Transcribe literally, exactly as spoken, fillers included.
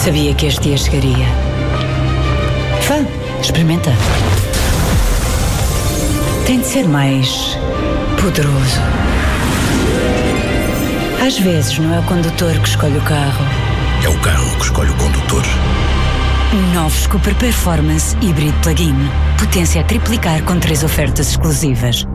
Sabia que este dia chegaria. Vá, experimenta. Tem de ser mais poderoso. Às vezes não é o condutor que escolhe o carro. É o carro que escolhe o condutor. Novos Cooper Performance Hybrid Plug-in. Potência a triplicar com três ofertas exclusivas.